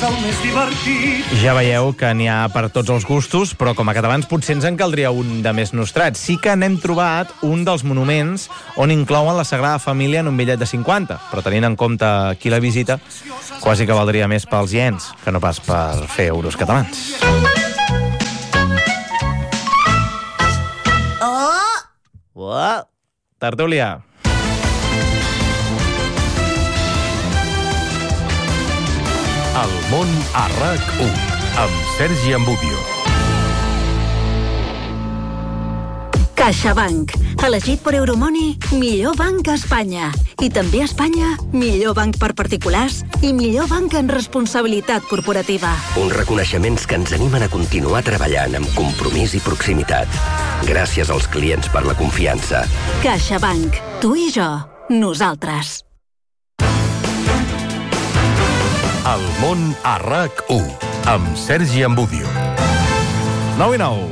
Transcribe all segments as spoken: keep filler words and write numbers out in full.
el més divertit. Ja veieu que n'hi ha per tots els gustos, però com a catalans potser ens en caldria un de més nostrat. Sí que n'hem trobat un dels monuments on inclouen la Sagrada Família en un bitllet de cinquanta, però tenint en compte qui la visita, quasi que valdria més pels iens que no pas per fer euros catalans. Oh! Uah! Tertúlia. El món a RAC u, amb Sergi Ambudio. CaixaBank, elegit per Euromoney, millor banc a Espanya. I també a Espanya, millor banc per particulars i millor banc en responsabilitat corporativa. Uns reconeixements que ens animen a continuar treballant amb compromís i proximitat. Gràcies als clients per la confiança. CaixaBank, tu i jo, nosaltres. El món a RAC u, amb Sergi Ambudio. nou i nou.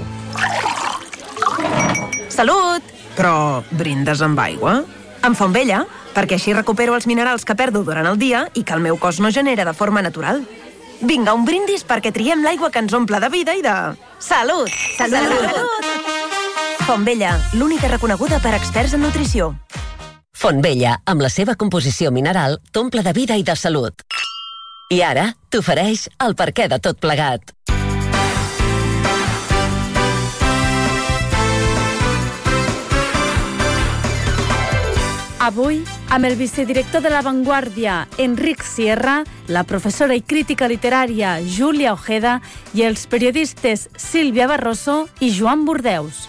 Salut! Però brindes amb aigua? Amb Fontvella, perquè així recupero els minerals que perdo durant el dia i que el meu cos no genera de forma natural. Vinga, un brindis perquè triem l'aigua que ens omple de vida i de... Salut! Salut! Salut! Fontvella, l'única reconeguda per experts en nutrició. Fontvella, amb la seva composició mineral, t'omple de vida i de salut. I ara t'ofereix el perquè de tot plegat. Avui, amb el vicedirector de La Vanguardia, Enric Sierra, la professora i crítica literària Júlia Ojeda i els periodistes Sílvia Barroso i Joan Burdeus.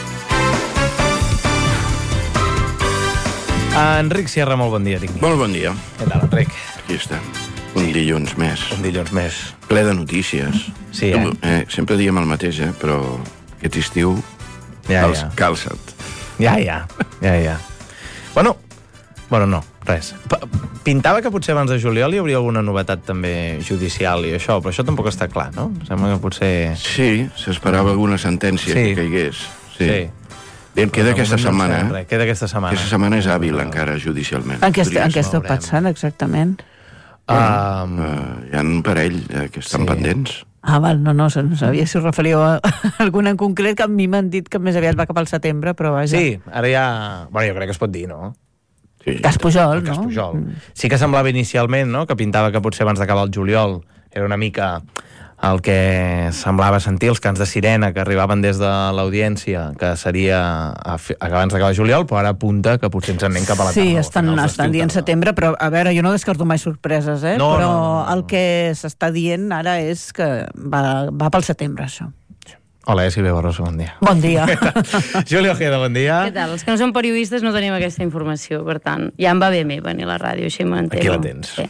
Enric Sierra, molt bon dia, tingui. Molt bon dia. Què tal, Enric? Aquí estem. Un dilluns més. Un dilluns més. Ple de notícies. Sí, eh? eh sempre diem el mateix, eh? Però aquest estiu ja, els ja. calça't. Ja, ja. Ja, ja. Bueno, bueno, no, res. P Pintava que potser abans de juliol hi hauria alguna novetat també judicial i això, però això tampoc està clar, no? Sembla que potser... Sí, s'esperava alguna sentència sí. que caigués. Sí. sí. Diem, queda aquesta setmana, eh? Queda aquesta setmana. Aquesta setmana és hàbil encara judicialment. En què, en què esteu pensant exactament? Um, uh, hi ha un parell eh, que estan sí. pendents. Ah, val, no, no, no sabia si us referiu a alguna en concret, que a mi m'han dit que més aviat va cap al setembre, però vaja. Sí, ara ja... Bueno, jo crec que es pot dir, no? Sí. Cas Pujol, el no? Cas Pujol. Mm. Sí que semblava inicialment, no?, que pintava que potser abans d'acabar el juliol era una mica el que semblava sentir els cants de sirena que arribaven des de l'audiència, que seria abans d'acabar el juliol, però ara apunta que potser ens en anem cap a la sí, tardor. Sí, estan, estan dient setembre, però a veure, jo no descarto mai sorpreses, eh? No, però no, no, no. el que s'està dient ara és que va, va pel setembre, això. Hola, Sílvia Barroso, bon dia. Bon dia. Júlia Ojeda, bon dia. Què tal? Els que no som periodistes no tenim aquesta informació, per tant, ja em va bé a mi venir a la ràdio, així m'entero. Aquí la tens. Sí.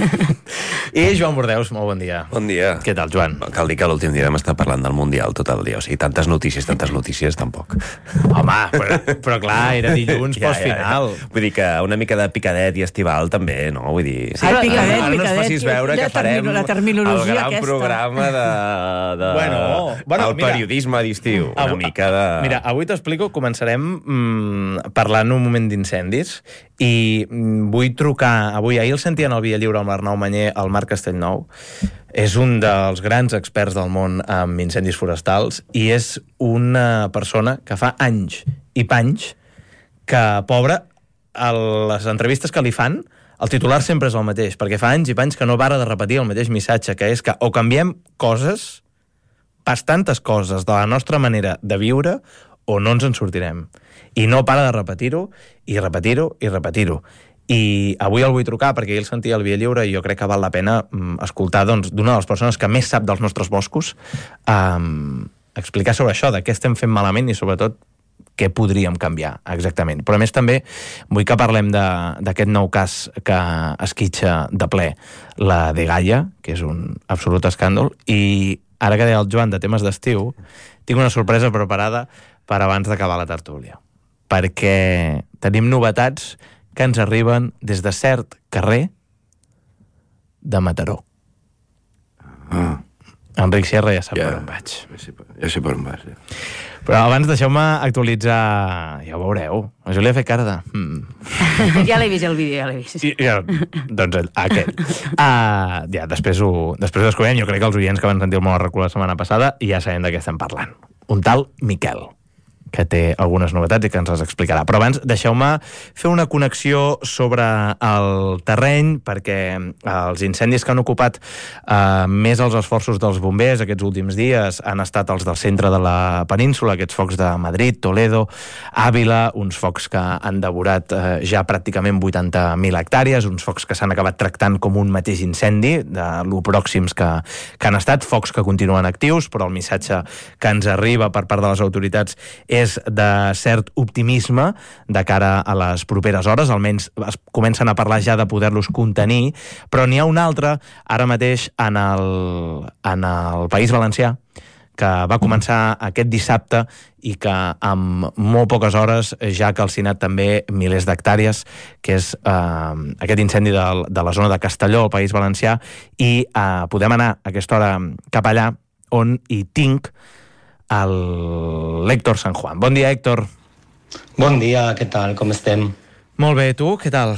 I Joan Burdeus, molt bon dia. Bon dia. Què tal, Joan? No, cal dir que l'últim dia vam estar parlant del Mundial tot el dia, o sigui, tantes notícies, tantes notícies, tampoc. Home, però, però clar, era dilluns ja, postfinal. Ja, ja. Vull dir que una mica de picadet i estival també, no? Vull dir... Sí, ah, picadet, ara no ens facis veure que farem la terminologia el gran aquesta. programa de... de bueno, bueno, el periodisme d'estiu, una avui, mica de... Mira, avui t'explico, començarem mm, parlant un moment d'incendis i mm, vull trucar, avui, ahir el sentien al Via Lliure amb l'Arnau Manyer, el Marc Castellnou, és un dels grans experts del món amb incendis forestals i és una persona que fa anys i panys que, pobra, a les entrevistes que li fan, el titular sempre és el mateix, perquè fa anys i panys que no para de repetir el mateix missatge, que és que o canviem coses, bastantes coses de la nostra manera de viure, o no ens en sortirem. I no para de repetir-ho, i repetir-ho, i repetir-ho. I avui el vull trucar perquè ell sentia el Via Lliure i jo crec que val la pena um, escoltar doncs, d'una de les persones que més sap dels nostres boscos um, explicar sobre això, de què estem fent malament i sobretot què podríem canviar exactament. Però a més també vull que parlem d'aquest nou cas que esquitxa de ple la de Gaia, que és un absolut escàndol, i ara que deia el Joan de temes d'estiu, tinc una sorpresa preparada per abans d'acabar la tertúlia, perquè tenim novetats que ens arriben des de cert carrer de Mataró. Ah. Enric Sierra ja sap ja, per on vaig. Ja sé, ja sé per on vas, ja. Però abans deixeu-me actualitzar... Ja ho veureu. La Júlia ha fet cara de... Mm. Ja l'he vist, el vídeo, ja l'he vist. I, ja, doncs aquest. Uh, ja, després ho, després ho descobrirem. Jo crec que els oients que van sentir el Món Arrac la setmana passada ja sabem de què estem parlant. Un tal Miquel, que té algunes novetats i que ens les explicarà. Però abans, deixeu-me fer una connexió sobre el terreny, perquè els incendis que han ocupat eh, més els esforços dels bombers aquests últims dies han estat els del centre de la península, aquests focs de Madrid, Toledo, Àvila, uns focs que han devorat eh, ja pràcticament vuitanta mil hectàrees, uns focs que s'han acabat tractant com un mateix incendi, de lo pròxims que, que han estat, focs que continuen actius, però el missatge que ens arriba per part de les autoritats és de cert optimisme de cara a les properes hores, almenys es comencen a parlar ja de poder-los contenir, però n'hi ha un altre ara mateix en el, en el País Valencià, que va començar aquest dissabte i que amb molt poques hores ja ha calcinat també milers d'hectàrees, que és eh, aquest incendi de, de la zona de Castelló, al País Valencià, i eh, podem anar a aquesta hora cap allà on hi tinc l'Héctor San Juan. Bon dia, Héctor. Bon dia, què tal? Com estem? Molt bé, tu? Què tal?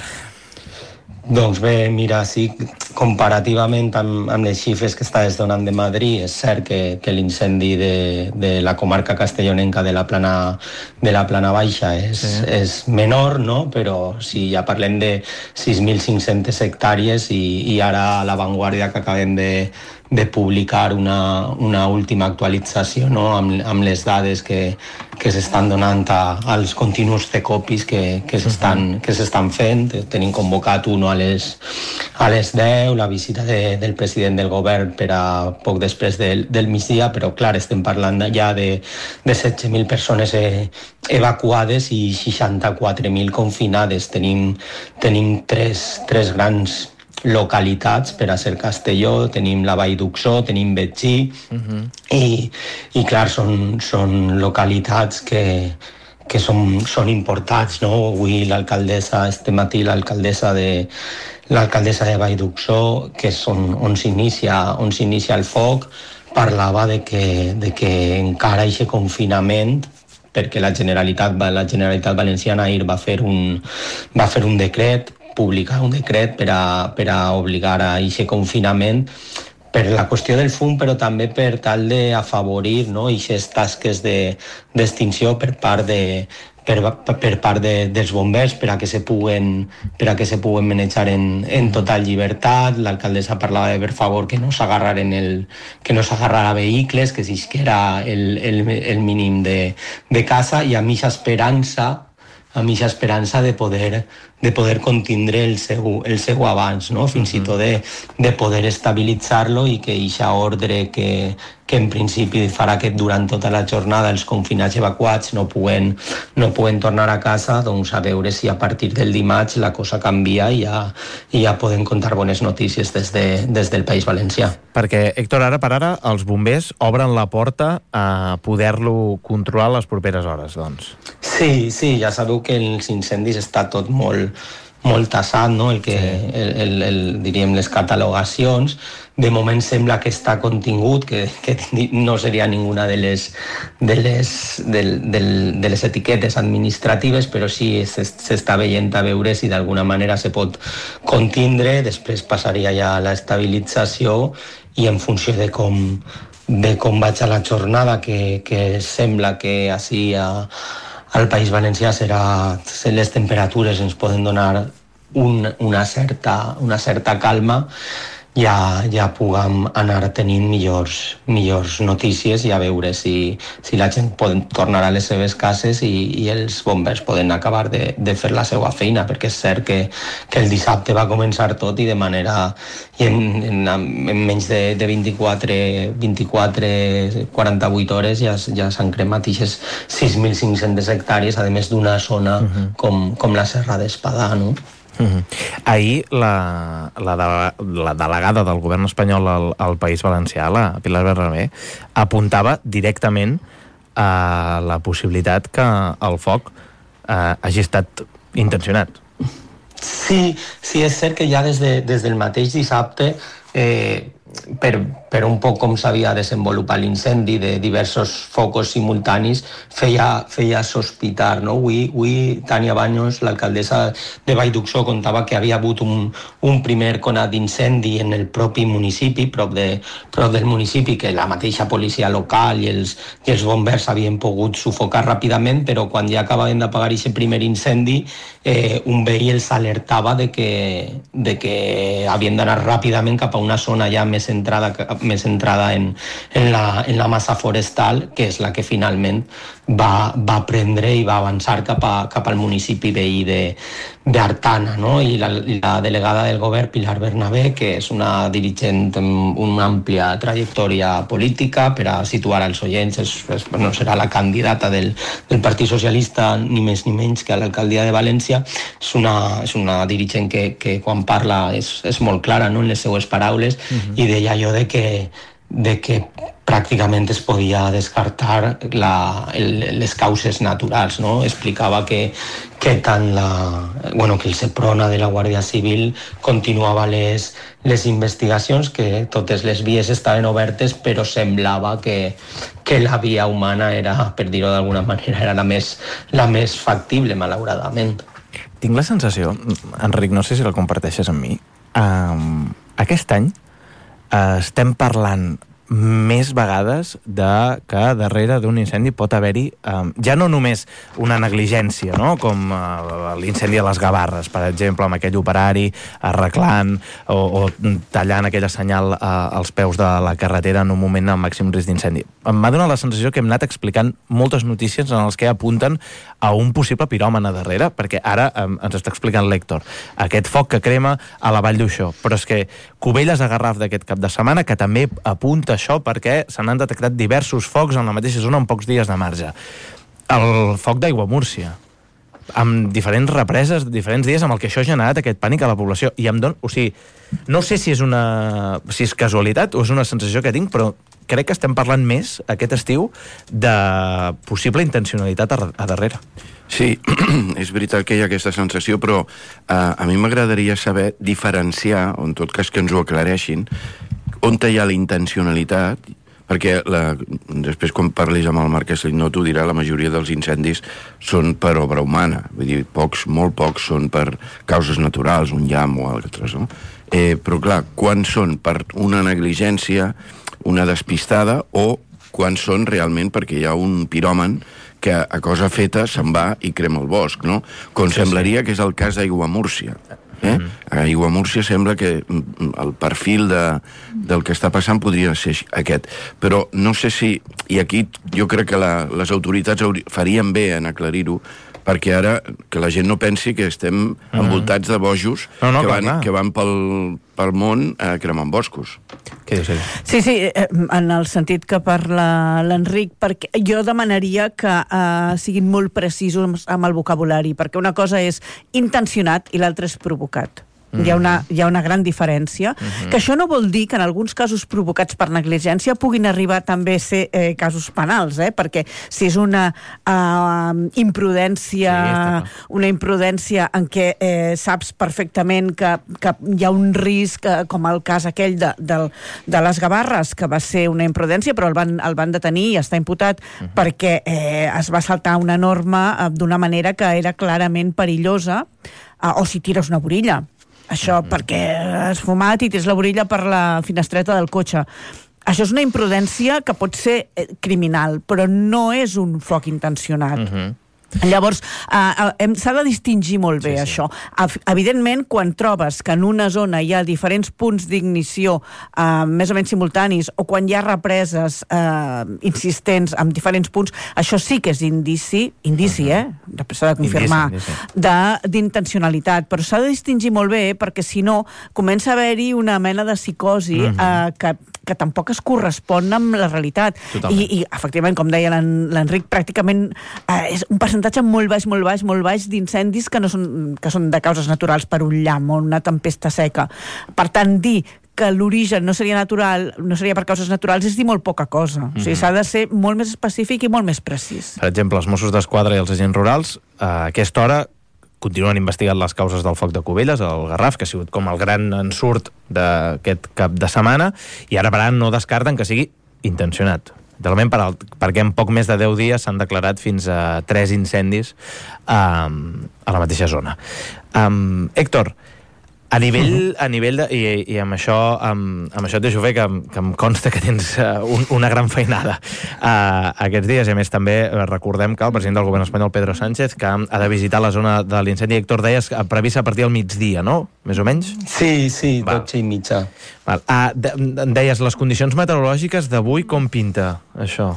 Doncs bé, mira, sí, comparativament amb, amb les xifres que estàs donant de Madrid, és cert que, que l'incendi de, de la comarca castellonenca de la Plana, de la Plana Baixa és, sí. és menor, no? Però si ja parlem de sis mil cinc-centes hectàrees i, i ara a l'avantguàrdia que acabem de, de publicar una, una última actualització, no? amb, amb les dades que, que s'estan donant a, als continus cecopis que, que s'estan que s'estan fent. Tenim convocat uno a les, a les deu, la visita de, del president del govern per a poc després del, del migdia, però clar, estem parlant ja de, de setze mil persones eh, evacuades i seixanta-quatre mil confinades. Tenim, tenim tres, tres grans localitats per a ser Castelló, tenim la Vall d'Uxó, tenim Betxí, uh-huh. i, i clar, són, són localitats que, que són, són importants, no? Avui l'alcaldessa, este matí l'alcaldessa de l'alcaldessa de Vall d'Uxó, que és on, on s'inicia on s'inicia el foc, parlava de que, de que encara aquest confinament, perquè la Generalitat, la Generalitat Valenciana ahir va fer un, va fer un decret, publicar un decret per a, per a obligar a aquest confinament per la qüestió del fum, però també per tal d'afavorir, no, aquestes tasques d'extinció de, per part de per, per part de, dels bombers per a que se puguen, per a que se puguen manejar en, en total llibertat. L'alcaldessa parlava de per favor que no s'agarraren el que no s'agarrara vehicles, que s'isquera el, el, el mínim de, de casa, i amb aquesta esperança amb aquesta esperança de poder, de poder contindre el seu, el seu avanç, no? Fins i tot de, de poder estabilitzar-lo i que aquesta ordre que, que en principi farà que durant tota la jornada els confinats evacuats no puguen, no puguen tornar a casa, doncs a veure si a partir del dimarts la cosa canvia i ja, i ja podem contar bones notícies des, de, des del País Valencià. Perquè, Héctor, ara per ara els bombers obren la porta a poder-lo controlar les properes hores, doncs. Sí, sí, ja sabeu que els incendis està tot molt, molt tassat, no? El que, sí. el, el, el, diríem, les catalogacions. De moment sembla que està contingut, que, que no seria ninguna de les, de les, de, de, de les etiquetes administratives, però sí s'està veient a veure si d'alguna manera se pot contindre. Després passaria ja a l'estabilització i en funció de com, de com vaig a la jornada, que, que sembla que així a al País Valencià serà, les temperatures ens poden donar un, una, certa, una certa calma, ja, ja puguem anar tenint millors, millors notícies i a veure si, si la gent pot tornar a les seves cases i, i els bombers poden acabar de, de fer la seva feina, perquè és cert que, que el dissabte va començar tot i de manera i en, en, en menys de, de vint-i-quatre, vint-i-quatre, quaranta-vuit hores ja, ja s'han cremat aquestes sis mil cinc-centes hectàrees, a més d'una zona uh-huh. com, com la Serra d'Espadà, no? Uh-huh. Ahir la, la, de, la delegada del govern espanyol al, al País Valencià, la Pilar Bernabé, apuntava directament a la possibilitat que el foc eh, hagi estat intencionat. Sí, sí, és cert que ja des, de, des del mateix dissabte eh, per, per un poc com s'havia desenvolupat l'incendi de diversos focus simultanis, feia, feia sospitar, no? Avui, avui Tania Baños, l'alcaldessa de Vallduxó, contava que havia hagut un, un primer conat d'incendi en el propi municipi, prop, de, prop del municipi, que la mateixa policia local i els, i els bombers havien pogut sufocar ràpidament, però quan ja acabaven d'apagar aquest primer incendi, eh, un veí els alertava de que, de que havien d'anar ràpidament cap a una zona ja més centrada, més centrada en, en, la, en la massa forestal, que és la que finalment va, va prendre i va avançar cap, a, cap al municipi veí d'Artana, no? I la, la delegada del govern, Pilar Bernabé, que és una dirigent amb una àmplia trajectòria política, per a situar als oients, és, és, bueno, serà la candidata del, del Partit Socialista, ni més ni menys que a l'alcaldia de València. És una, és una dirigent que, que quan parla és, és molt clara, no?, en les seues paraules, uh-huh. I deia jo de que, de que pràcticament es podia descartar la, el, les causes naturals, no? Explicava que, que tant la, bueno, que el Seprona de la Guàrdia Civil continuava les, les investigacions, que totes les vies estaven obertes, però semblava que, que la via humana era, per dir-ho d'alguna manera, era la més, la més factible, malauradament. Tinc la sensació, Enric, no sé si la comparteixes amb mi, um, aquest any uh, estem parlant més vegades de que darrere d'un incendi pot haver-hi um, ja no només una negligència, no?, com uh, l'incendi a les Gavarres, per exemple, amb aquell operari arreglant o, o tallant aquella senyal uh, als peus de la carretera en un moment amb màxim risc d'incendi. M'ha donat la sensació que hem anat explicant moltes notícies en les que apunten a un possible piròman a darrere, perquè ara um, ens està explicant l'Héctor aquest foc que crema a la Vall d'Uixó, però és que Cubelles a Garraf d'aquest cap de setmana, que també apunta això perquè se n'han detectat diversos focs en la mateixa zona en pocs dies de marge. El foc d'Aigua Múrcia, amb diferents represes, diferents dies, amb el que això ha generat aquest pànic a la població. I em don... O sigui, no sé si és una... si és casualitat o és una sensació que tinc, però crec que estem parlant més aquest estiu de possible intencionalitat a, a darrere. Sí, és veritat que hi ha aquesta sensació, però eh, a mi m'agradaria saber diferenciar, o en tot cas que ens ho aclareixin, on hi ha la intencionalitat, perquè la, després quan parlis amb el Marc Castellnou t'ho dirà, la majoria dels incendis són per obra humana, vull dir, pocs, molt pocs són per causes naturals, un llamp o altres, no? Eh, però clar, quan són per una negligència, una despistada, o quan són realment perquè hi ha un piròman que a cosa feta se'n va i crema el bosc, no? Com sí, semblaria sí. que és el cas d'Aigua Múrcia. Eh? Mm. A Aigua Múrcia sembla que el perfil de, del que està passant podria ser aquest, però no sé si, i aquí jo crec que la, les autoritats farien bé en aclarir-ho, perquè ara que la gent no pensi que estem envoltats de bojos no, no, que, van, que van pel, pel món eh, cremant boscos. Què dius, sí, sí, en el sentit que parla l'Enric, perquè jo demanaria que eh, siguin molt precisos amb el vocabulari, perquè una cosa és intencionat i l'altra és provocat. Mm. Hi ha una, hi ha una gran diferència, mm-hmm. que això no vol dir que en alguns casos provocats per negligència puguin arribar també a ser eh, casos penals, eh? Perquè si és una uh, imprudència, sí, una imprudència en què eh, saps perfectament que, que hi ha un risc, eh, com el cas aquell de, de, de les Gavarres, que va ser una imprudència, però el van, el van detenir i està imputat mm-hmm. perquè eh, es va saltar una norma eh, d'una manera que era clarament perillosa, eh, o si tires una borilla. Això mm-hmm. perquè has fumat i tens la borilla per la finestreta del cotxe. Això és una imprudència que pot ser criminal, però no és un foc intencionat. Mm-hmm. Llavors, eh, s'ha de distingir molt bé, sí, això. Sí. Evidentment, quan trobes que en una zona hi ha diferents punts d'ignició eh, més o menys simultanis, o quan hi ha represes eh, insistents amb diferents punts, això sí que és indici, indici, uh-huh. eh? Després s'ha de confirmar, d'intencionalitat, però s'ha de distingir molt bé, perquè si no, comença a haver-hi una mena de psicosi uh-huh. eh, que que tampoc es correspon amb la realitat. I, i efectivament, com deia l'Enric, pràcticament eh, és un percentatge molt baix, molt baix, molt baix d'incendis que no són, que són de causes naturals per un llamp o una tempesta seca. Per tant, dir que l'origen no seria natural, no seria per causes naturals, és dir molt poca cosa. Mm-hmm. O sigui, s'ha de ser molt més específic i molt més precís. Per exemple, els Mossos d'Esquadra i els agents rurals, a aquesta hora, continuen investigant les causes del foc de Cubelles, el Garraf, que ha sigut com el gran ensurt d'aquest cap de setmana, i ara per ara no descarten que sigui intencionat. Talment per al, perquè en poc més de deu dies s'han declarat fins a tres incendis um, a la mateixa zona. Um, Héctor, a nivell, a nivell de, i, i amb això amb, amb això et deixo fer que, que em consta que tens uh, un, una gran feinada uh, aquests dies, i a més també recordem que el president del govern espanyol, Pedro Sánchez, que ha de visitar la zona de l'incendi. Héctor, deies previst a partir del migdia, no? Més o menys? Sí, sí, dotze i mitja. Val. Ah, de, deies, les condicions meteorològiques d'avui com pinta això?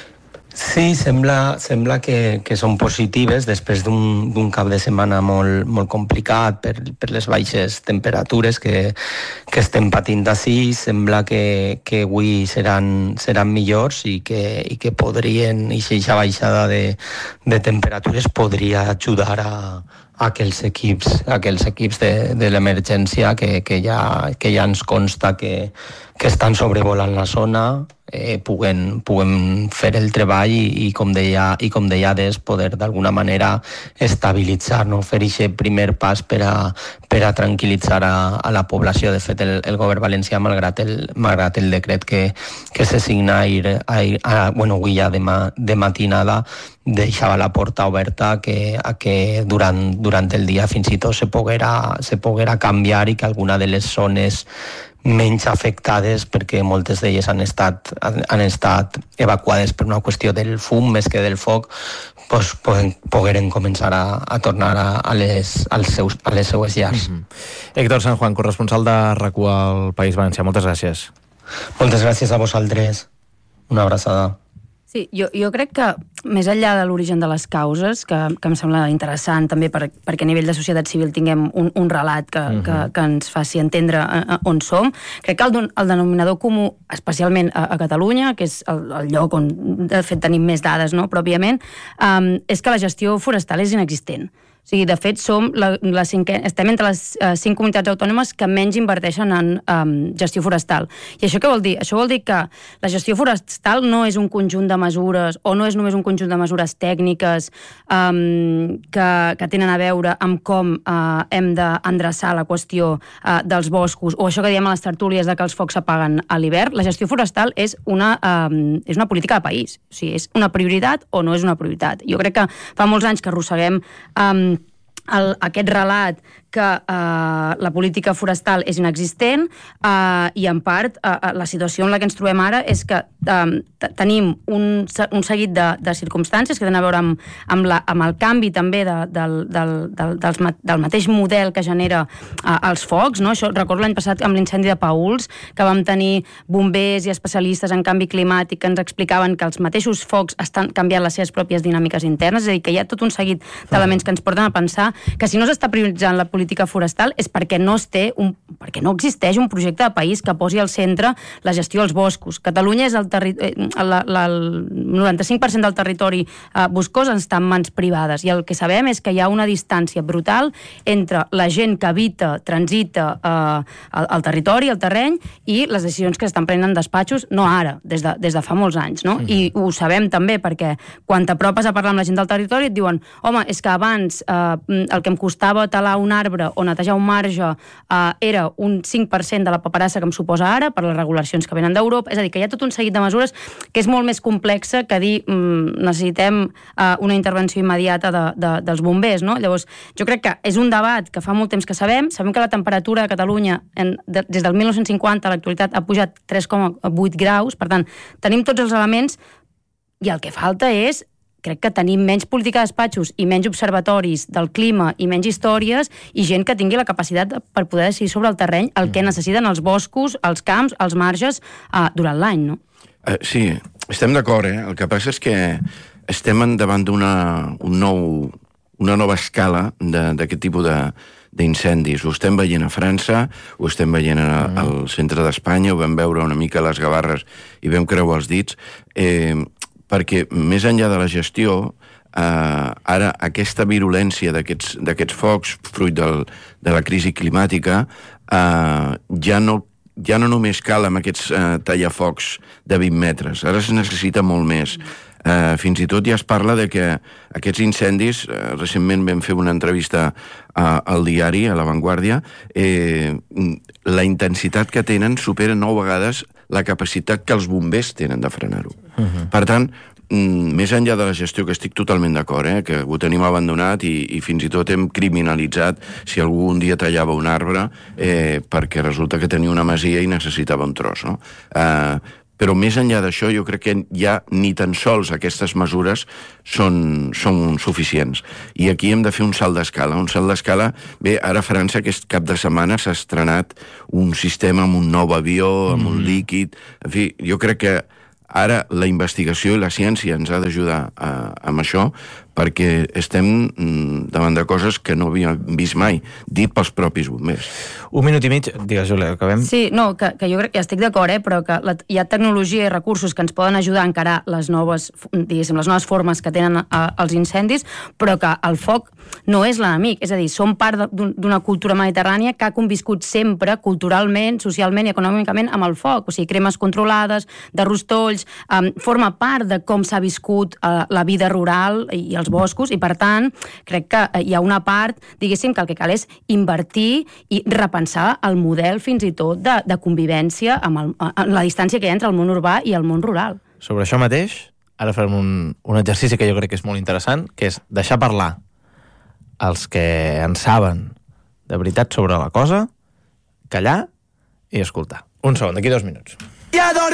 Sí, sembla, sembla que, que són positives després d'un cap de setmana molt, molt complicat per, per les baixes temperatures que, que estem patint d'ací. Sembla que, que avui seran, seran millors i que, i que podrien, i aquesta baixada de, de temperatures podria ajudar a, a aquells equips, a aquells equips de, de l'emergència que, que, ja, que ja ens consta que, que estan sobrevolant la zona, eh, puguen, puguen fer el treball i, i com deia, i com deia des, poder d'alguna manera estabilitzar, no? Fer aquest primer pas per a, per a tranquil·litzar a, a la població. De fet, el, el govern valencià, malgrat el, malgrat el decret que, que se signa ahir, ahir, a, bueno, avui ja de, ma, de matinada, deixava la porta oberta que, a que durant, durant el dia fins i tot se poguera, se poguera canviar i que alguna de les zones menys afectades, perquè moltes d'elles han estat, han estat evacuades per una qüestió del fum més que del foc, pues, pogueren començar a, a tornar a, a, les, als seus, a les seues llars. Mm-hmm. Héctor San Juan, corresponsal de RAC u al País Valencià, moltes gràcies. Moltes gràcies a vosaltres. Una abraçada. Sí, jo, jo crec que més enllà de l'origen de les causes, que, que em sembla interessant també per, perquè a nivell de societat civil tinguem un, un relat que, uh-huh. que, que ens faci entendre a, a on som, crec que el, el denominador comú, especialment a, a Catalunya, que és el, el lloc on de fet tenim més dades, no, pròpiament, um, és que la gestió forestal és inexistent. O sigui, de fet, som la, la cinquè, estem entre les uh, cinc comunitats autònomes que menys inverteixen en um, gestió forestal. I això què vol dir? Això vol dir que la gestió forestal no és un conjunt de mesures, o no és només un conjunt de mesures tècniques um, que, que tenen a veure amb com uh, hem d'endreçar la qüestió uh, dels boscos, o això que diem a les tertúlies de que els focs s'apaguen a l'hivern. La gestió forestal és una, um, és una política de país. O sigui, és una prioritat o no és una prioritat. Jo crec que fa molts anys que arrosseguem um, El, aquest relat que eh, la política forestal és inexistent eh, i en part eh, la situació en la que ens trobem ara és que eh, tenim un, un seguit de, de circumstàncies que tenen a veure amb, amb, la, amb el canvi també de, del, del, del, dels, del mateix model que genera eh, els focs, no? Això, recordo l'any passat amb l'incendi de Paüls, que vam tenir bombers i especialistes en canvi climàtic que ens explicaven que els mateixos focs estan canviant les seves pròpies dinàmiques internes, és a dir, que hi ha tot un seguit d'elements que ens porten a pensar que si no s'està prioritzant la política forestal és perquè no es té un, perquè no existeix un projecte de país que posi al centre la gestió dels boscos. Catalunya és el, terri el, el noranta-cinc per cent del territori eh, boscós està en mans privades i el que sabem és que hi ha una distància brutal entre la gent que habita, transita eh, el, el territori, el terreny i les decisions que s'estan prenent en despatxos, no ara, des de, des de fa molts anys, no? Mm-hmm. I ho sabem també perquè quan t'apropes a parlar amb la gent del territori et diuen, home, és que abans eh, el que em costava talar un arbre o netejar un marge eh, era un cinc per cent de la paperassa que em suposa ara per les regulacions que venen d'Europa. És a dir, que hi ha tot un seguit de mesures que és molt més complexa que dir mm, necessitem eh, una intervenció immediata de, de, dels bombers, no? Llavors, jo crec que és un debat que fa molt temps que sabem. Sabem que la temperatura a Catalunya en, de, des del mil nou-cents cinquanta a l'actualitat ha pujat tres coma vuit graus, per tant, tenim tots els elements i el que falta és crec que tenim menys política de despatxos i menys observatoris del clima i menys històries i gent que tingui la capacitat per poder decidir sobre el terreny el que necessiten els boscos, els camps, els marges uh, durant l'any, no? Uh, sí, estem d'acord, eh? El que passa és que estem davant d'una un nou, una nova escala d'aquest tipus de d'incendis. Ho estem veient a França, ho estem veient a, mm. al centre d'Espanya, ho vam veure una mica a les Gavarres i vam creuar els dits. Eh, perquè més enllà de la gestió, eh, ara aquesta virulència d'aquests focs, fruit del, de la crisi climàtica, eh, ja, no, ja no només cal amb aquests eh, tallafocs de vint metres, ara es necessita molt més. Eh, fins i tot ja es parla de que aquests incendis, eh, recentment vam fer una entrevista a, al diari, a La Vanguardia, eh, la intensitat que tenen supera nou vegades la capacitat que els bombers tenen de frenar-ho. Uh-huh. Per tant, més enllà de la gestió, que estic totalment d'acord, eh, que ho tenim abandonat i, i fins i tot hem criminalitzat si algú un dia tallava un arbre eh, perquè resulta que tenia una masia i necessitava un tros, no? Eh, però més enllà d'això jo crec que ja ni tan sols aquestes mesures són, són suficients. I aquí hem de fer un salt d'escala. Un salt d'escala, bé, ara a França aquest cap de setmana s'ha estrenat un sistema amb un nou avió, amb mm. un líquid... En fi, jo crec que ara la investigació i la ciència ens ha d'ajudar amb això, perquè estem davant de coses que no havíem vist mai, dit pels propis bombers. Un minut i mig, digues, Júlia, acabem. Sí, no, que, que jo crec que estic d'acord, eh, però que la, hi ha tecnologia i recursos que ens poden ajudar a encarar les noves, diguéssim, les noves formes que tenen a, els incendis, però que el foc no és l'enemic, és a dir, som part d'una cultura mediterrània que ha conviscut sempre, culturalment, socialment i econòmicament, amb el foc, o sigui, cremes controlades, de rostolls, um, forma part de com s'ha viscut uh, la vida rural i els boscos, i per tant crec que hi ha una part, diguéssim, que el que cal és invertir i repensar el model fins i tot de, de convivència amb, el, amb la distància que hi ha entre el món urbà i el món rural. Sobre això mateix, ara farem un, un exercici que jo crec que és molt interessant, que és deixar parlar els que en saben de veritat sobre la cosa, callar i escoltar. Un segon, d'aquí dos minuts.